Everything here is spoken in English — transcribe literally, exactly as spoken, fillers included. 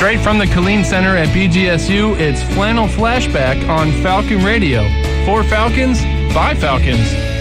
Straight from the Killeen Center at B G S U, it's Flannel Flashback on Falcon Radio. For Falcons, by Falcons.